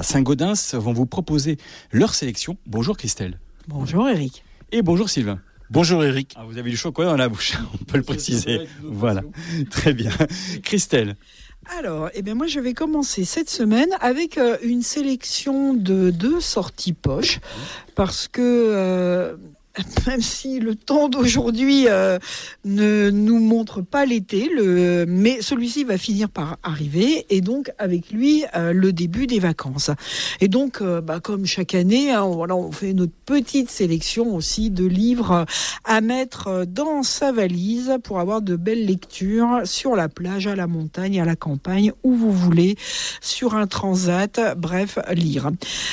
à Saint-Gaudens vont vous proposer leur sélection. Bonjour Christelle. Bonjour Eric. Et bonjour Sylvain. Bonjour Eric. Vous avez du chocolat dans la bouche, on peut le préciser. Voilà, très bien. Christelle. Alors, moi je vais commencer cette semaine avec une sélection de 2 sorties poche, parce que même si le temps d'aujourd'hui ne nous montre pas l'été, mais celui-ci va finir par arriver, et donc avec lui le début des vacances. Et donc, comme chaque année, on fait notre petite sélection aussi de livres à mettre dans sa valise pour avoir de belles lectures sur la plage, à la montagne, à la campagne, où vous voulez, sur un transat, bref, lire.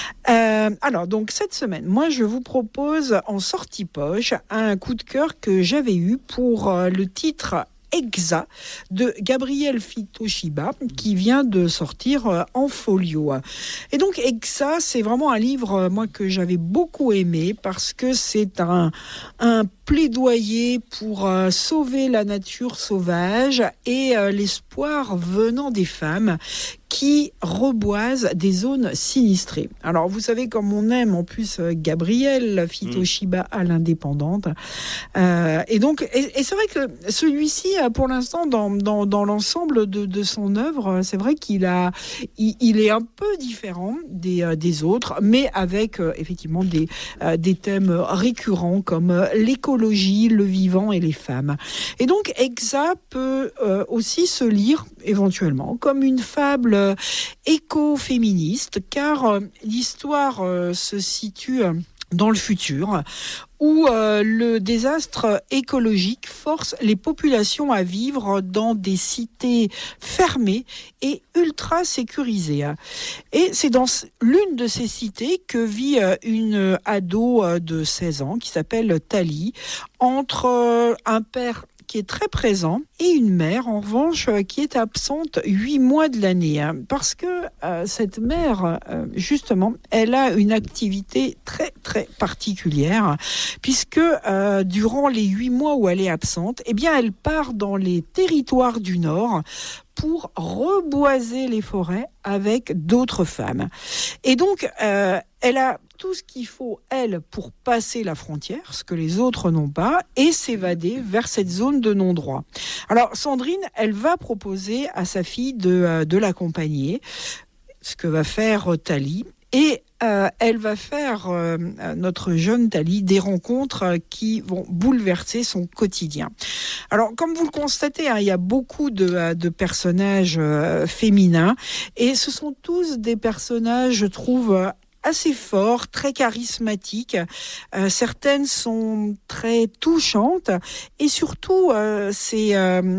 Alors, donc cette semaine, moi je vous propose en sortie poche un coup de cœur que j'avais eu pour le titre Exa de Gabriel Fitoshiba, qui vient de sortir en folio. Et donc Exa, c'est vraiment un livre moi que j'avais beaucoup aimé, parce que c'est un plaidoyer pour sauver la nature sauvage et l'espoir venant des femmes qui reboisent des zones sinistrées. Alors, vous savez, comme on aime en plus Gabriel Fitoshiba à l'Indépendante. Et donc, et c'est vrai que celui-ci, pour l'instant, dans l'ensemble de son œuvre, c'est vrai qu'il est un peu différent des autres, mais avec effectivement des thèmes récurrents comme l'écologie, le vivant et les femmes. Et donc, Exa peut aussi se lire éventuellement comme une fable écoféministe, car l'histoire se situe dans le futur, où le désastre écologique force les populations à vivre dans des cités fermées et ultra sécurisées. Et c'est dans l'une de ces cités que vit une ado de 16 ans qui s'appelle Tali, entre un père qui est très présent et une mère, en revanche, qui est absente 8 mois de l'année. Parce que cette mère, justement, elle a une activité très, très particulière, puisque durant les 8 mois où elle est absente, elle part dans les territoires du Nord pour reboiser les forêts avec d'autres femmes. Et donc, elle a tout ce qu'il faut, elle, pour passer la frontière, ce que les autres n'ont pas, et s'évader vers cette zone de non-droit. Alors, Sandrine, elle va proposer à sa fille de l'accompagner, ce que va faire Tali, et elle va faire, notre jeune Tali, des rencontres qui vont bouleverser son quotidien. Alors, comme vous le constatez, il y a beaucoup de personnages féminins, et ce sont tous des personnages, je trouve, assez forts, très charismatiques. Certaines sont très touchantes, et surtout ces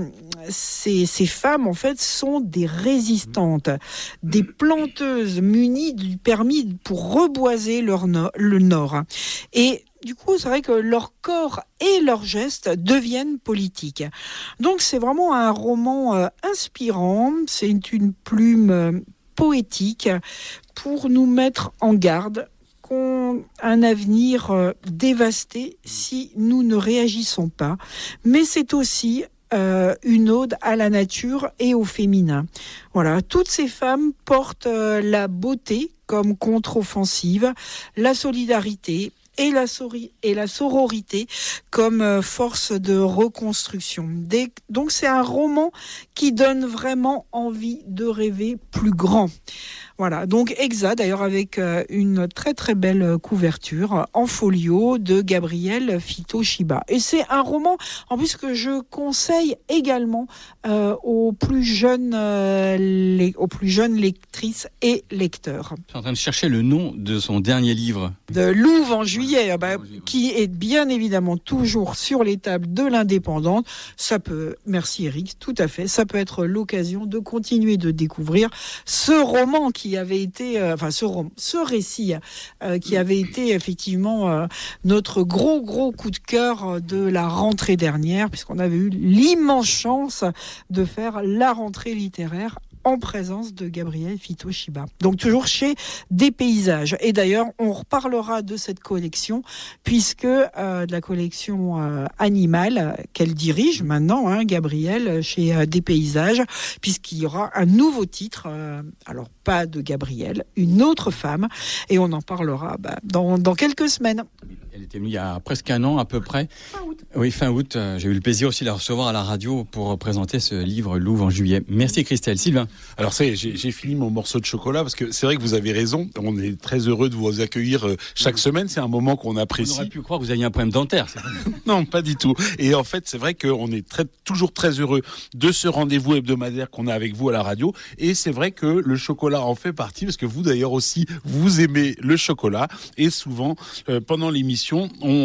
femmes en fait sont des résistantes, des planteuses munies du permis pour reboiser le Nord. Et du coup, c'est vrai que leur corps et leurs gestes deviennent politiques. Donc c'est vraiment un roman inspirant, c'est une plume poétique pour nous mettre en garde contre un avenir dévasté si nous ne réagissons pas. Mais c'est aussi une ode à la nature et au féminin. Voilà, toutes ces femmes portent la beauté comme contre-offensive, la solidarité et la sororité comme force de reconstruction. Donc c'est un roman qui donne vraiment envie de rêver plus grand. Voilà, donc Exa, d'ailleurs avec une très très belle couverture en folio de Gabriel Fitoshiba. Et c'est un roman en plus que je conseille également aux plus jeunes lectrices et lecteurs. Je suis en train de chercher le nom de son dernier livre. De Louvre en juillet, qui est bien évidemment toujours sur les tables de l'Indépendante. Ça peut, merci Eric, tout à fait, ça peut être l'occasion de continuer de découvrir ce roman qui avait été, ce récit qui avait été effectivement notre gros coup de cœur de la rentrée dernière, puisqu'on avait eu l'immense chance de faire la rentrée littéraire en présence de Gabriel Fito-Shiba. Donc toujours chez Des Paysages. Et d'ailleurs, on reparlera de cette collection puisque de la collection animale qu'elle dirige maintenant, Gabriel, chez Des Paysages, puisqu'il y aura un nouveau titre, alors pas de Gabriel, une autre femme, et on en parlera dans quelques semaines. Elle était venue il y a presque un an à peu près. Fin août. Oui, fin août. J'ai eu le plaisir aussi de la recevoir à la radio pour présenter ce livre Louvre en juillet. Merci Christelle. Sylvain. Alors ça y est, j'ai fini mon morceau de chocolat parce que c'est vrai que vous avez raison. On est très heureux de vous accueillir chaque semaine. C'est un moment qu'on apprécie. On aurait pu croire que vous aviez un problème dentaire. Non, pas du tout. Et en fait, c'est vrai qu'on est toujours très heureux de ce rendez-vous hebdomadaire qu'on a avec vous à la radio. Et c'est vrai que le chocolat en fait partie parce que vous d'ailleurs aussi, vous aimez le chocolat. Et souvent, pendant l'émission,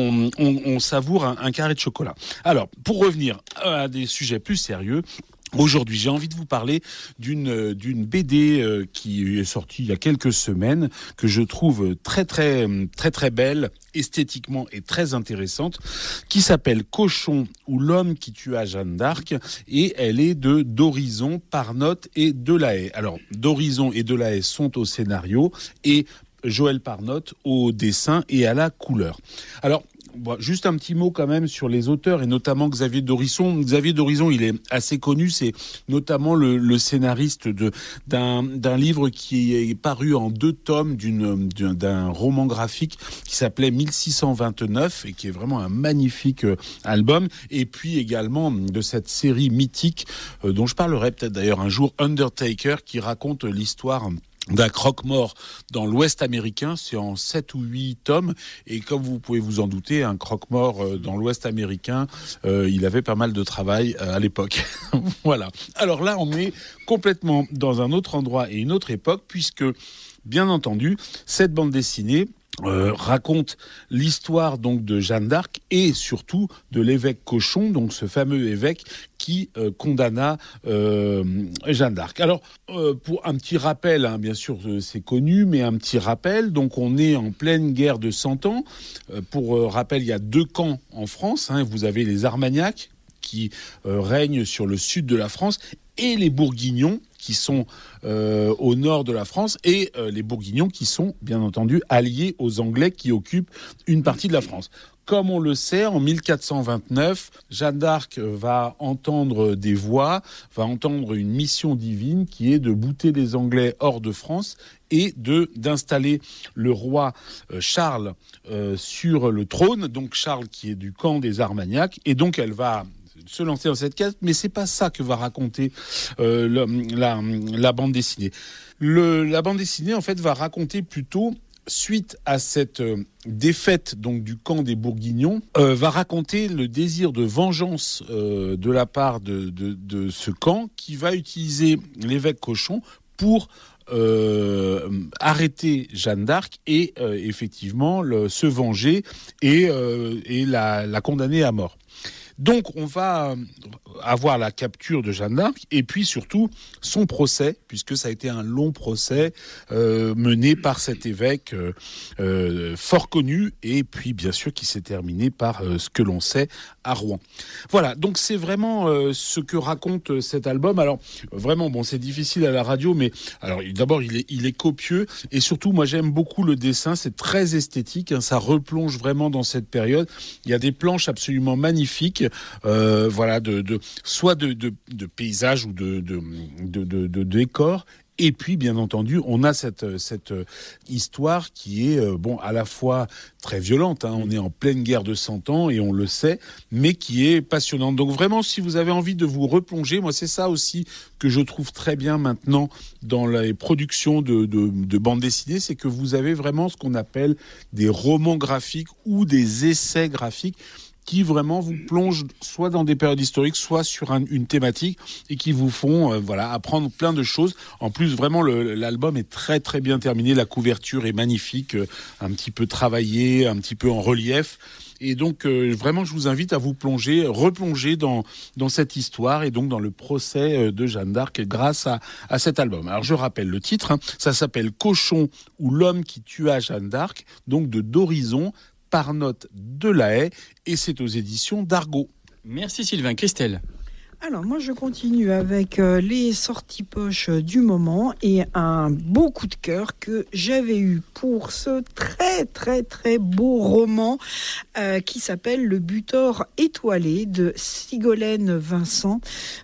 on savoure un carré de chocolat. Alors, pour revenir à des sujets plus sérieux, aujourd'hui, j'ai envie de vous parler d'une BD qui est sortie il y a quelques semaines, que je trouve très belle, esthétiquement et très intéressante, qui s'appelle Cochon ou l'homme qui tua Jeanne d'Arc, et elle est de d'Horizon, Parnotte et Delahaye. Alors, d'Horizon et Delahaye sont au scénario et Joël Parnotte au dessin et à la couleur. Alors, juste un petit mot quand même sur les auteurs et notamment Xavier Dorisson. Xavier Dorisson, il est assez connu, c'est notamment le scénariste d'un livre qui est paru en 2 tomes d'un roman graphique qui s'appelait 1629 et qui est vraiment un magnifique album. Et puis également de cette série mythique dont je parlerai peut-être d'ailleurs un jour, Undertaker, qui raconte l'histoire d'un croque-mort dans l'Ouest américain. C'est en 7 ou 8 tomes. Et comme vous pouvez vous en douter, un croque-mort dans l'Ouest américain, il avait pas mal de travail à l'époque. Voilà. Alors là, on est complètement dans un autre endroit et une autre époque, puisque, bien entendu, cette bande dessinée raconte l'histoire donc de Jeanne d'Arc et surtout de l'évêque Cochon, donc ce fameux évêque qui condamna Jeanne d'Arc. Alors, pour un petit rappel, bien sûr c'est connu, mais un petit rappel, donc on est en pleine guerre de 100 ans. Pour rappel, il y a 2 camps en France. Vous avez les Armagnacs qui règnent sur le sud de la France et les Bourguignons qui sont au nord de la France, et les Bourguignons qui sont, bien entendu, alliés aux Anglais qui occupent une partie de la France. Comme on le sait, en 1429, Jeanne d'Arc va entendre des voix, va entendre une mission divine qui est de bouter les Anglais hors de France et d'installer le roi Charles sur le trône, donc Charles qui est du camp des Armagnacs, et donc elle va se lancer dans cette quête, mais c'est pas ça que va raconter la bande dessinée. La bande dessinée, en fait, va raconter plutôt, suite à cette défaite donc du camp des Bourguignons, va raconter le désir de vengeance de la part de ce camp qui va utiliser l'évêque Cochon pour arrêter Jeanne d'Arc et effectivement se venger et la condamner à mort. Donc on va avoir la capture de Jeanne d'Arc et puis surtout son procès, puisque ça a été un long procès mené par cet évêque fort connu, et puis bien sûr qui s'est terminé par ce que l'on sait à Rouen. Voilà, donc c'est vraiment ce que raconte cet album. Alors vraiment, c'est difficile à la radio, mais alors d'abord il est copieux, et surtout moi j'aime beaucoup le dessin, c'est très esthétique, ça replonge vraiment dans cette période. Il y a des planches absolument magnifiques. Voilà, soit de paysages ou de décors. Et puis, bien entendu, on a cette histoire qui est, à la fois très violente. On est en pleine guerre de 100 ans et on le sait, mais qui est passionnante. Donc vraiment, si vous avez envie de vous replonger, moi, c'est ça aussi que je trouve très bien maintenant dans les productions de bandes dessinées, c'est que vous avez vraiment ce qu'on appelle des romans graphiques ou des essais graphiques qui vraiment vous plongent soit dans des périodes historiques, soit sur une thématique, et qui vous font apprendre plein de choses. En plus, vraiment, l'album est très très bien terminé. La couverture est magnifique, un petit peu travaillée, un petit peu en relief. Et donc, vraiment, je vous invite à vous replonger dans cette histoire et donc dans le procès de Jeanne d'Arc grâce à cet album. Alors, je rappelle le titre, ça s'appelle Cochon ou l'homme qui tua Jeanne d'Arc, donc d'Horizon, Parnotte Delahaye, et c'est aux éditions d'Argo. Merci Sylvain. Christelle. Alors moi je continue avec les sorties poches du moment et un beau coup de cœur que j'avais eu pour ce très très très beau roman qui s'appelle Le Butor étoilé de Sigolène Vincent,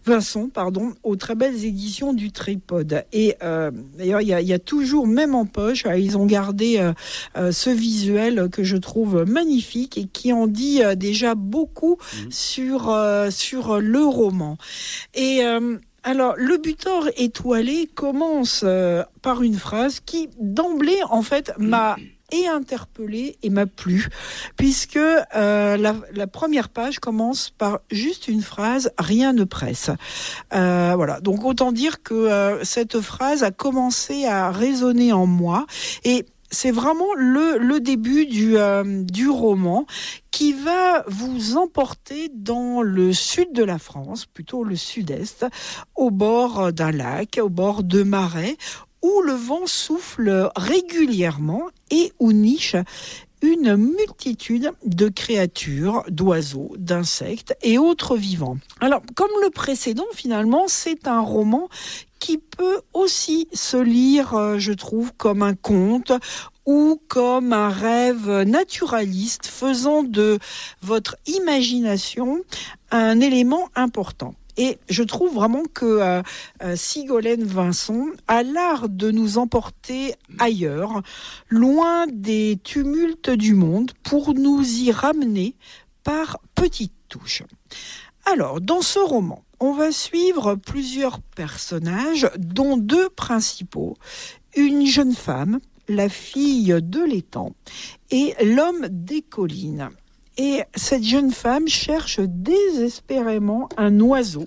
aux très belles éditions du Tripode. Et d'ailleurs il y a toujours, même en poche, ils ont gardé ce visuel que je trouve magnifique et qui en dit déjà beaucoup sur le roman. Et alors, Le Butor étoilé commence par une phrase qui, d'emblée, en fait, m'a interpellée et m'a plu, puisque la première page commence par juste une phrase « Rien ne presse ». Voilà, donc autant dire que cette phrase a commencé à résonner en moi, et c'est vraiment le début du roman qui va vous emporter dans le sud de la France, plutôt le sud-est, au bord d'un lac, au bord de marais, où le vent souffle régulièrement et où niche une multitude de créatures, d'oiseaux, d'insectes et autres vivants. Alors, comme le précédent, finalement, c'est un roman qui peut aussi se lire, je trouve, comme un conte ou comme un rêve naturaliste faisant de votre imagination un élément important. Et je trouve vraiment que Sigolène Vincent a l'art de nous emporter ailleurs, loin des tumultes du monde, pour nous y ramener par petites touches. Alors, dans ce roman, on va suivre plusieurs personnages, dont deux principaux. Une jeune femme, la fille de l'étang, et l'homme des collines. Et cette jeune femme cherche désespérément un oiseau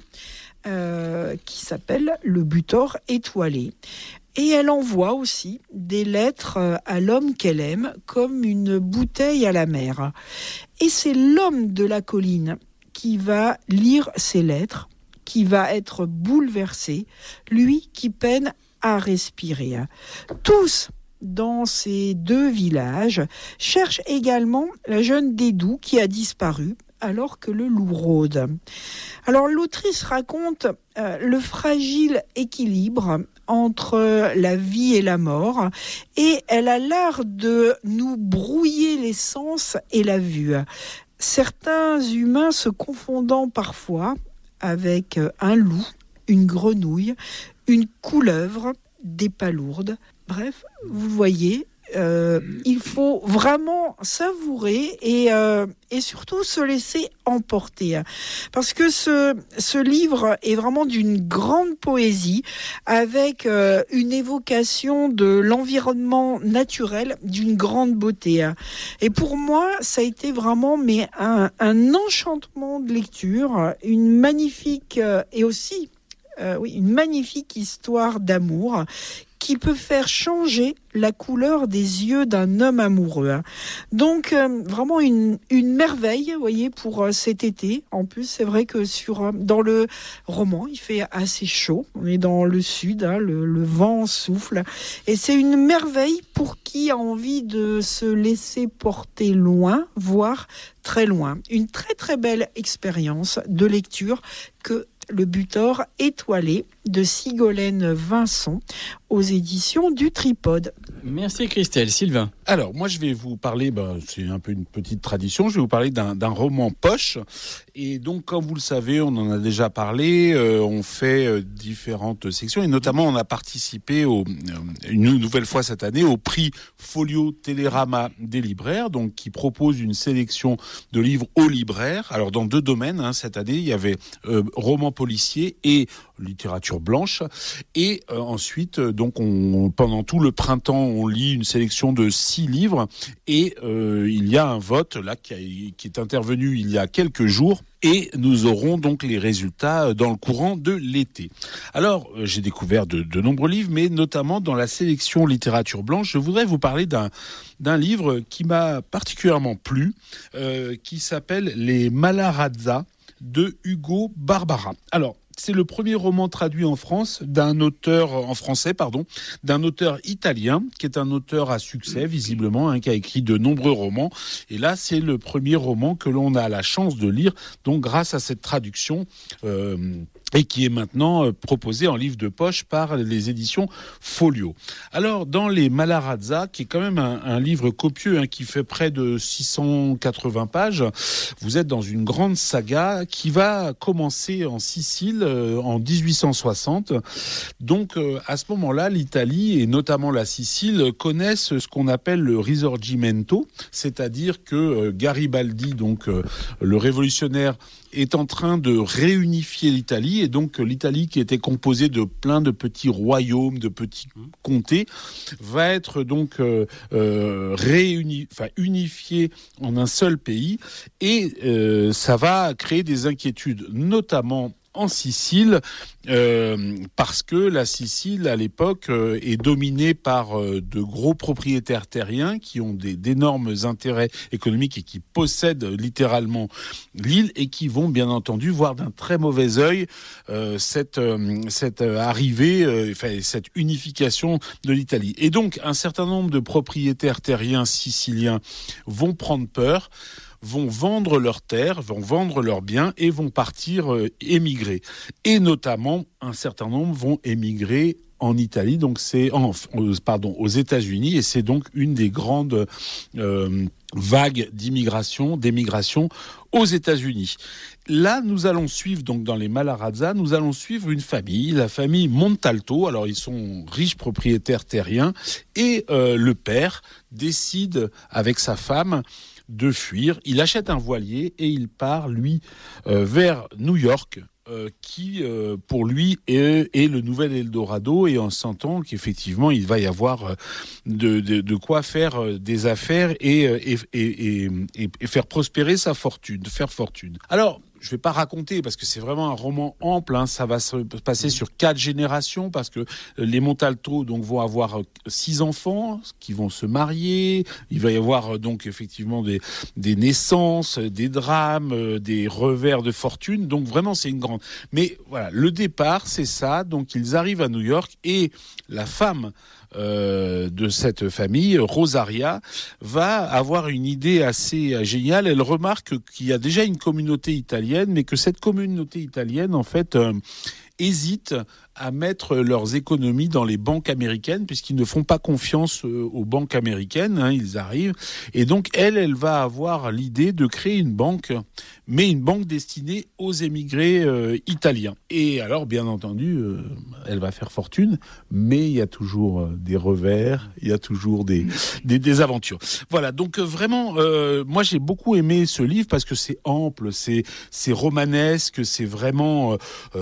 qui s'appelle le Butor étoilé. Et elle envoie aussi des lettres à l'homme qu'elle aime, comme une bouteille à la mer. Et c'est l'homme de la colline qui va lire ces lettres, qui va être bouleversé, lui qui peine à respirer. Tous, dans ces deux villages, cherchent également la jeune Dédou qui a disparu alors que le loup rôde. Alors l'autrice raconte le fragile équilibre entre la vie et la mort, et elle a l'art de nous brouiller les sens et la vue. Certains humains se confondant parfois avec un loup, une grenouille, une couleuvre, des palourdes. Bref, vous voyez, il faut vraiment savourer et surtout se laisser emporter. Parce que ce livre est vraiment d'une grande poésie, avec une évocation de l'environnement naturel d'une grande beauté. Et pour moi, ça a été vraiment un enchantement de lecture, une magnifique une magnifique histoire d'amour qui peut faire changer la couleur des yeux d'un homme amoureux. Donc vraiment une merveille, vous voyez, pour cet été. En plus, c'est vrai que dans le roman, il fait assez chaud. On est dans le sud, le vent souffle. Et c'est une merveille pour qui a envie de se laisser porter loin, voire très loin. Une très très belle expérience de lecture que Le Butor étoilé de Sigolène Vincent aux éditions du Tripode. Merci Christelle. Sylvain. Alors, moi, je vais vous parler, c'est un peu une petite tradition, je vais vous parler d'un roman poche. Et donc, comme vous le savez, on en a déjà parlé, on fait différentes sections, et notamment, on a participé une nouvelle fois cette année au prix Folio Télérama des libraires, donc qui propose une sélection de livres aux libraires. Alors, dans deux domaines, cette année, il y avait roman policier et littérature blanche. Et ensuite, donc, pendant tout le printemps, on lit une sélection de 6 livres. Et il y a un vote là qui est intervenu il y a quelques jours. Et nous aurons donc les résultats dans le courant de l'été. Alors, j'ai découvert de nombreux livres, mais notamment dans la sélection littérature blanche, je voudrais vous parler d'un livre qui m'a particulièrement plu, qui s'appelle Les Malarazza de Hugo Barbara. Alors, c'est le premier roman traduit en France d'un auteur italien, qui est un auteur à succès, visiblement, qui a écrit de nombreux romans. Et là, c'est le premier roman que l'on a la chance de lire, donc grâce à cette traduction, et qui est maintenant proposé en livre de poche par les éditions Folio. Alors, dans les Malarazza, qui est quand même un livre copieux, qui fait près de 680 pages, vous êtes dans une grande saga qui va commencer en Sicile en 1860. Donc, à ce moment-là, l'Italie, et notamment la Sicile, connaissent ce qu'on appelle le Risorgimento, c'est-à-dire que Garibaldi, donc le révolutionnaire, est en train de réunifier l'Italie, et donc l'Italie, qui était composée de plein de petits royaumes, de petits comtés, va être donc unifiée en un seul pays, et ça va créer des inquiétudes, notamment en Sicile, parce que la Sicile, à l'époque, est dominée par de gros propriétaires terriens qui ont d'énormes intérêts économiques et qui possèdent littéralement l'île, et qui vont, bien entendu, voir d'un très mauvais œil cette arrivée, cette unification de l'Italie. Et donc, un certain nombre de propriétaires terriens siciliens vont prendre peur, vont vendre leurs terres, vont vendre leurs biens et vont partir émigrer. Et notamment, un certain nombre vont émigrer en Italie, donc aux États-Unis, et c'est donc une des grandes vagues d'émigration aux États-Unis. Là, nous allons suivre, donc dans les Malarazza, nous allons suivre une famille, la famille Montalto. Alors, ils sont riches propriétaires terriens, et le père décide, avec sa femme, de fuir. Il achète un voilier et il part, lui, vers New York, qui, pour lui, est le nouvel Eldorado, et en sentant qu'effectivement, il va y avoir de quoi faire des affaires et faire prospérer sa fortune, faire fortune. Alors, je ne vais pas raconter, parce que c'est vraiment un roman ample, ça va se passer sur 4 générations, parce que les Montalto donc, vont avoir 6 enfants qui vont se marier, il va y avoir donc effectivement des naissances, des drames, des revers de fortune, donc vraiment c'est une grande... Mais voilà, le départ c'est ça, donc ils arrivent à New York, et la femme de cette famille, Rosaria, va avoir une idée assez géniale. Elle remarque qu'il y a déjà une communauté italienne, mais que cette communauté italienne, en fait, hésite à mettre leurs économies dans les banques américaines, puisqu'ils ne font pas confiance aux banques américaines, ils arrivent. Et donc, elle va avoir l'idée de créer une banque, mais une banque destinée aux émigrés italiens. Et alors, bien entendu, elle va faire fortune, mais il y a toujours des revers, il y a toujours des aventures. Voilà, donc vraiment, moi j'ai beaucoup aimé ce livre, parce que c'est ample, c'est romanesque, c'est vraiment,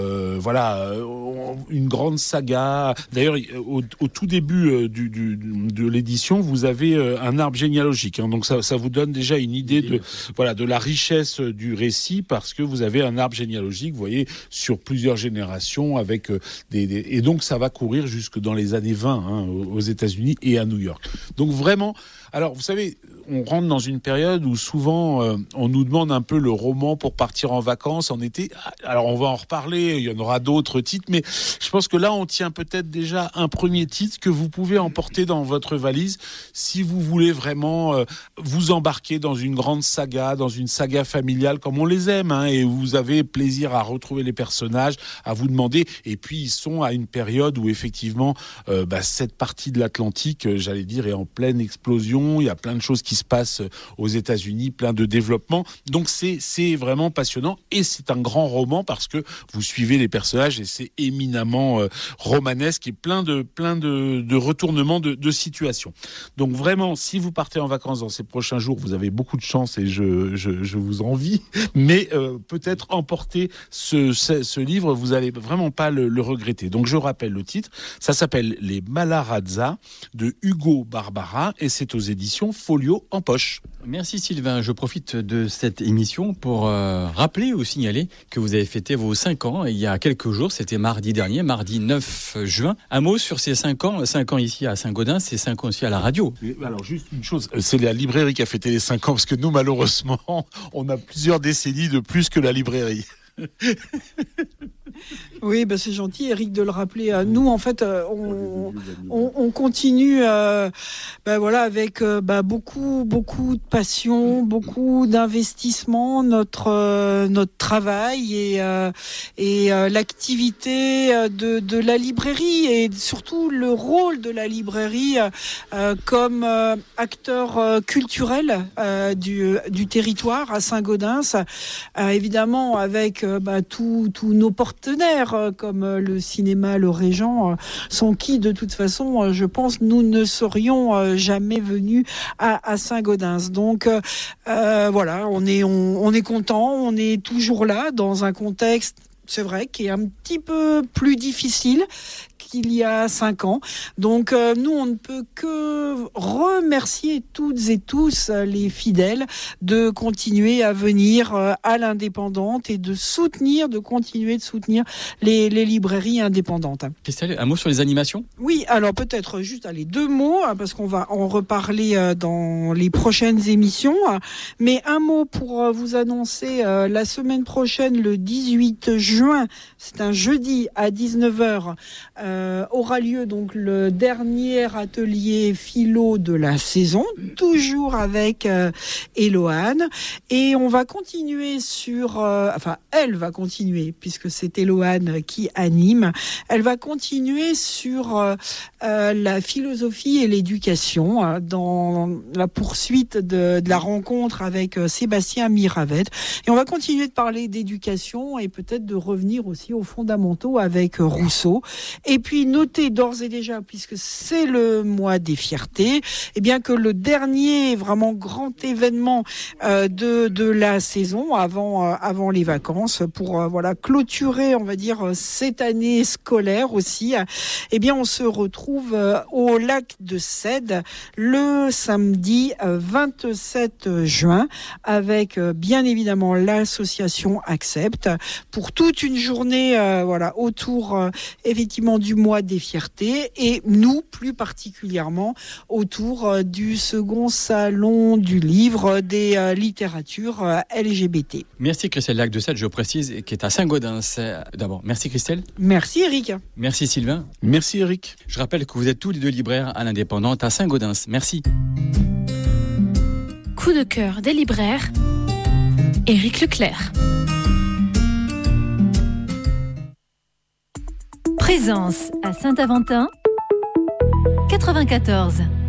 une grande saga. D'ailleurs, au tout début de l'édition, vous avez un arbre généalogique. Donc ça vous donne déjà une idée de la richesse du récit, parce que vous avez un arbre généalogique, vous voyez, sur plusieurs générations, avec et donc ça va courir jusque dans les années 20 aux États-Unis et à New York. Donc vraiment, alors vous savez, on rentre dans une période où souvent on nous demande un peu le roman pour partir en vacances en été. Alors on va en reparler, il y en aura d'autres titres, mais je pense que là on tient peut-être déjà un premier titre que vous pouvez emporter dans votre valise si vous voulez vraiment vous embarquer dans une grande saga, dans une saga familiale comme on les aime, et vous avez plaisir à retrouver les personnages, à vous demander, et puis ils sont à une période où effectivement cette partie de l'Atlantique, j'allais dire, est en pleine explosion, il y a plein de choses qui se passe aux États-Unis, plein de développement. Donc c'est vraiment passionnant, et c'est un grand roman parce que vous suivez les personnages et c'est éminemment romanesque et plein de retournements de situation. Donc vraiment, si vous partez en vacances dans ces prochains jours, vous avez beaucoup de chance et je vous envie, mais peut-être emporter ce livre, vous allez vraiment pas le regretter. Donc je rappelle le titre, ça s'appelle Les Malarazza de Hugo Barbara et c'est aux éditions Folio en poche. Merci Sylvain, je profite de cette émission pour rappeler ou signaler que vous avez fêté vos 5 ans il y a quelques jours, c'était mardi dernier, mardi 9 juin. Un mot sur ces 5 ans ici à Saint-Gaudens, c'est 5 ans aussi à la radio. Alors juste une chose, c'est la librairie qui a fêté les 5 ans, parce que nous malheureusement, on a plusieurs décennies de plus que la librairie. Oui, c'est gentil, Eric, de le rappeler. Nous, en fait, on continue, avec beaucoup de passion, beaucoup d'investissement, notre travail et l'activité de la librairie et surtout le rôle de la librairie comme acteur culturel du territoire à Saint-Gaudens, évidemment avec tous nos partenaires comme le cinéma Le Régent, sans qui de toute façon je pense nous ne serions jamais venus à Saint-Gaudens. Donc on est content, on est toujours là dans un contexte, c'est vrai, qui est un petit peu plus difficile qu'il y a 5 ans. Donc nous, on ne peut que remercier toutes et tous les fidèles de continuer à venir à l'Indépendante et de continuer de soutenir les librairies indépendantes. Christelle, un mot sur les animations ? Oui, alors peut-être juste 2 mots, parce qu'on va en reparler dans les prochaines émissions. Mais un mot pour vous annoncer la semaine prochaine, le 18 juin, c'est un jeudi à 19h, aura lieu donc le dernier atelier philo de la saison, toujours avec Éloane, et on va continuer elle va continuer, puisque c'est Éloane qui anime, elle va continuer sur la philosophie et l'éducation dans la poursuite de la rencontre avec Sébastien Miravet, et on va continuer de parler d'éducation et peut-être de revenir aussi aux fondamentaux avec Rousseau. Et puis notez d'ores et déjà, puisque c'est le mois des fiertés, que le dernier vraiment grand événement de la saison avant les vacances, pour clôturer, on va dire, cette année scolaire aussi, on se retrouve au lac de Sède le samedi 27 juin avec bien évidemment l'association Accept pour toute une journée autour effectivement du mois des fiertés, et nous plus particulièrement autour du second salon du livre des littératures LGBT. Merci Christelle Lac de Sède, je précise, qui est à Saint-Gaudens. D'abord, merci Christelle. Merci Eric. Merci Sylvain. Merci Eric. Je rappelle que vous êtes tous les 2 libraires à l'Indépendante à Saint-Gaudens. Merci. Coup de cœur des libraires, Éric Leclerc. Présence à Saint-Aventin, 94.